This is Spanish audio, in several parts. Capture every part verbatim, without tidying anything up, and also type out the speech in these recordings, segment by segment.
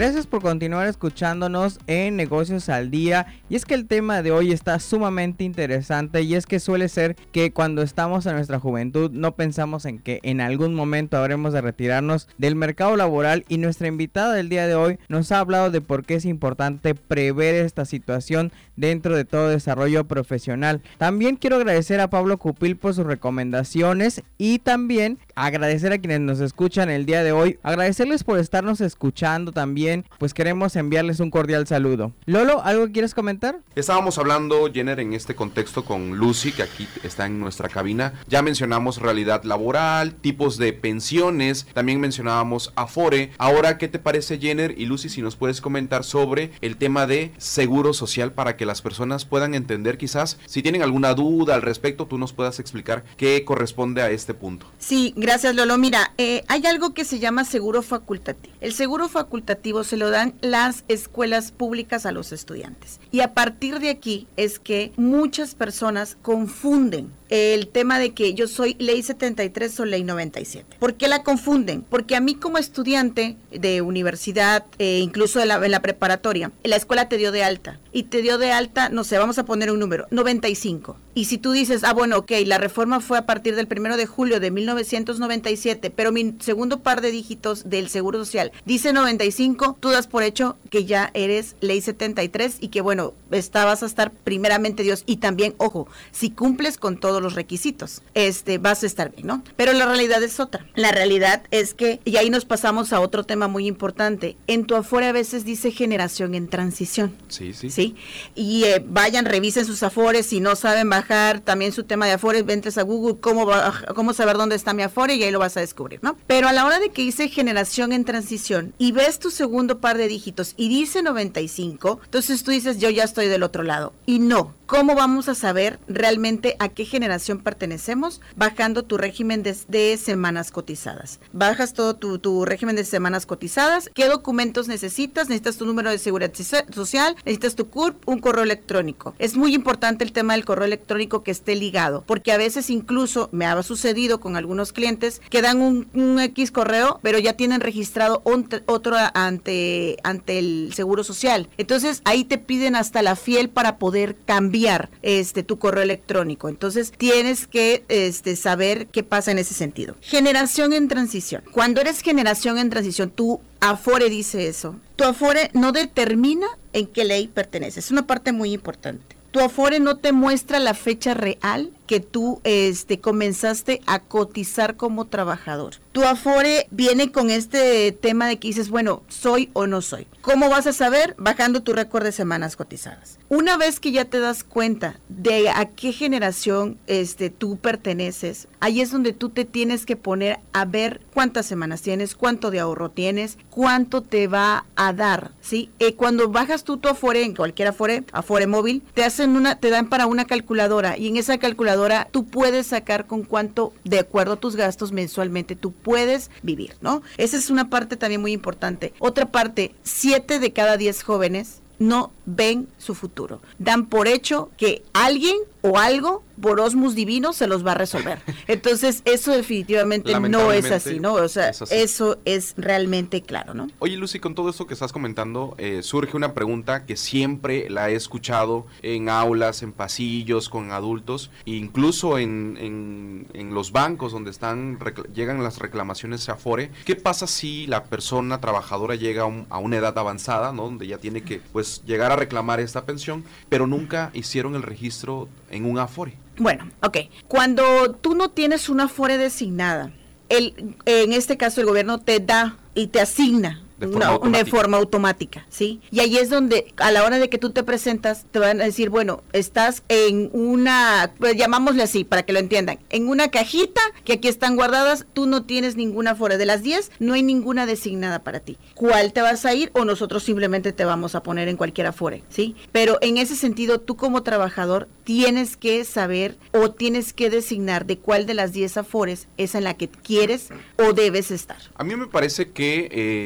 Gracias por continuar escuchándonos en Negocios al Día. Y es que el tema de hoy está sumamente interesante, y es que suele ser que cuando estamos en nuestra juventud no pensamos en que en algún momento habremos de retirarnos del mercado laboral, y nuestra invitada del día de hoy nos ha hablado de por qué es importante prever esta situación dentro de todo desarrollo profesional. También quiero agradecer a Pablo Cupil por sus recomendaciones, y también agradecer a quienes nos escuchan el día de hoy, agradecerles por estarnos escuchando también. Pues queremos enviarles un cordial saludo. Lolo, ¿algo quieres comentar? Estábamos hablando, Jenner, en este contexto con Lucy, que aquí está en nuestra cabina. Ya mencionamos realidad laboral, tipos de pensiones, también mencionábamos Afore. Ahora, ¿qué te parece, Jenner y Lucy, si nos puedes comentar sobre el tema de seguro social para que las personas puedan entender, quizás, si tienen alguna duda al respecto, tú nos puedas explicar qué corresponde a este punto? Sí, gracias, Lolo. Mira, eh, hay algo que se llama seguro facultativo. El seguro facultativo se lo dan las escuelas públicas a los estudiantes. Y a partir de aquí es que muchas personas confunden el tema de que yo soy ley setenta y tres o ley noventa y siete. ¿Por qué la confunden? Porque a mí como estudiante de universidad, eh, incluso de la, en la preparatoria, la escuela te dio de alta. Y te dio de alta, no sé, vamos a poner un número, noventa y cinco. Y si tú dices, ah, bueno, ok, la reforma fue a partir del primero de julio de mil novecientos noventa y siete, pero mi segundo par de dígitos del Seguro Social dice noventa y cinco, tú das por hecho que ya eres ley setenta y tres y que, bueno, está, vas a estar primeramente Dios. Y también, ojo, si cumples con todos los requisitos, este, vas a estar bien, ¿no? Pero la realidad es otra. La realidad es que, y ahí nos pasamos a otro tema muy importante, en tu Afore a veces dice generación en transición. Sí, sí. Sí, y eh, vayan, revisen sus Afores, si no saben bajar también su tema de Afores, entres a Google, cómo, cómo saber dónde está mi Afore, y ahí lo vas a descubrir, ¿no? Pero a la hora de que dice generación en transición y ves tu segundo par de dígitos y dice noventa y cinco, entonces tú dices, yo ya estoy del otro lado. Y no, ¿cómo vamos a saber realmente a qué generación pertenecemos? Bajando tu régimen de, de semanas cotizadas. Bajas todo tu, tu régimen de semanas cotizadas. ¿Qué documentos necesitas? Necesitas tu número de seguridad social, necesitas tu C U R P, un correo electrónico. Es muy importante el tema del correo electrónico que esté ligado, porque a veces incluso me ha sucedido con algunos clientes que dan un, un X correo, pero ya tienen registrado un, otro ante, ante el Seguro Social. Entonces ahí te piden hasta la fiel para poder cambiar este tu correo electrónico. Entonces tienes que este, saber qué pasa en ese sentido. Generación en transición. Cuando eres generación en transición, tu Afore dice eso. Tu Afore no determina en qué ley pertenece. Es una parte muy importante. Tu Afore no te muestra la fecha real que tú este, comenzaste a cotizar como trabajador. Tu Afore viene con este tema de que dices, bueno, ¿soy o no soy? ¿Cómo vas a saber? Bajando tu récord de semanas cotizadas. Una vez que ya te das cuenta de a qué generación este, tú perteneces, ahí es donde tú te tienes que poner a ver cuántas semanas tienes, cuánto de ahorro tienes, cuánto te va a dar, ¿sí? Eh, cuando bajas tú tu Afore, en cualquier Afore, Afore móvil, te hacen una, te dan para una calculadora, y en esa calculadora tú puedes sacar con cuánto, de acuerdo a tus gastos mensualmente, tú puedes vivir, ¿no? Esa es una parte también muy importante. Otra parte, siete de cada diez jóvenes no ven su futuro. Dan por hecho que alguien o algo por osmus divino se los va a resolver. Entonces, eso definitivamente no es así, ¿no? O sea, es eso es realmente claro, ¿no? Oye, Lucy, con todo esto que estás comentando, eh, surge una pregunta que siempre la he escuchado en aulas, en pasillos, con adultos, incluso en, en, en los bancos donde están llegan las reclamaciones a Afore. ¿Qué pasa si la persona trabajadora llega a, un, a una edad avanzada, ¿no? Donde ya tiene que, pues, llegar a reclamar esta pensión, pero nunca hicieron el registro en un Afore? Bueno, ok. Cuando tú no tienes una Afore designada, el, en este caso el gobierno te da y te asigna de forma, una, una forma automática, ¿sí? Y ahí es donde a la hora de que tú te presentas te van a decir, bueno, estás en una, pues llamámosle así para que lo entiendan, en una cajita que aquí están guardadas, tú no tienes ninguna Afore. De las diez, no hay ninguna designada para ti. ¿Cuál te vas a ir? O nosotros simplemente te vamos a poner en cualquier Afore, ¿sí? Pero en ese sentido, tú como trabajador tienes que saber o tienes que designar de cuál de las diez Afores es en la que quieres o debes estar. A mí me parece que, eh, pues aquí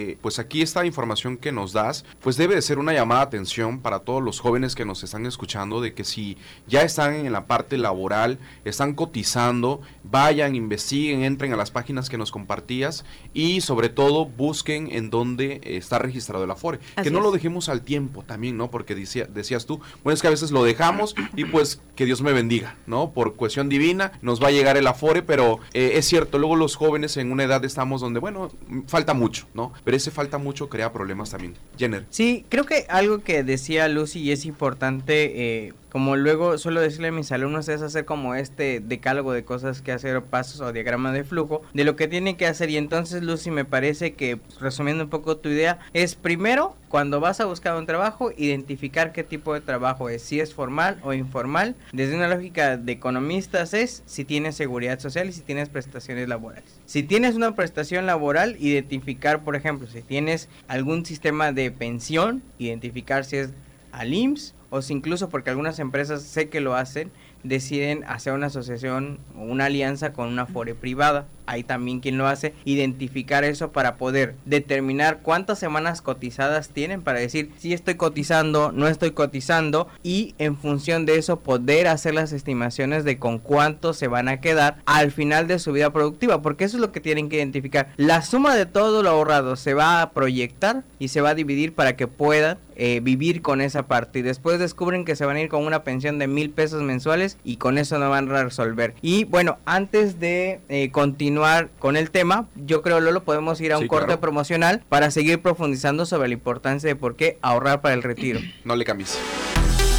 aquí esta información que nos das, pues debe de ser una llamada de atención para todos los jóvenes que nos están escuchando, de que si ya están en la parte laboral, están cotizando, vayan, investiguen, entren a las páginas que nos compartías y sobre todo busquen en dónde está registrado el Afore. Así que no es. lo dejemos al tiempo también, ¿no? Porque decía, decías tú, bueno, es que a veces lo dejamos y pues que Dios me bendiga, ¿no? Por cuestión divina nos va a llegar el Afore, pero eh, es cierto, luego los jóvenes en una edad estamos donde, bueno, falta mucho, ¿no? Pero ese falta mucho crea problemas también. Jenner. Sí, creo que algo que decía Lucy y es importante, eh, como luego suelo decirle a mis alumnos, es hacer como este decálogo de cosas que hacer, pasos o diagrama de flujo, de lo que tienen que hacer. Y entonces, Lucy, me parece que, resumiendo un poco tu idea, es primero, cuando vas a buscar un trabajo, identificar qué tipo de trabajo es, si es formal o informal. Desde una lógica de economistas es si tienes seguridad social y si tienes prestaciones laborales. Si tienes una prestación laboral, identificar, por ejemplo, si tienes algún sistema de pensión, identificar si es al I M S S o si incluso, porque algunas empresas sé que lo hacen, deciden hacer una asociación o una alianza con una Afore privada. Hay también quien lo hace, identificar eso para poder determinar cuántas semanas cotizadas tienen, para decir si estoy cotizando, no estoy cotizando, y en función de eso poder hacer las estimaciones de con cuánto se van a quedar al final de su vida productiva, porque eso es lo que tienen que identificar. La suma de todo lo ahorrado se va a proyectar y se va a dividir para que puedan eh, vivir con esa parte, y después descubren que se van a ir con una pensión de mil pesos mensuales y con eso no van a resolver. Y bueno, antes de eh, continuar con el tema, yo creo, Lolo, podemos ir a un Sí, corte claro. promocional para seguir profundizando sobre la importancia de por qué ahorrar para el retiro. No le cambies.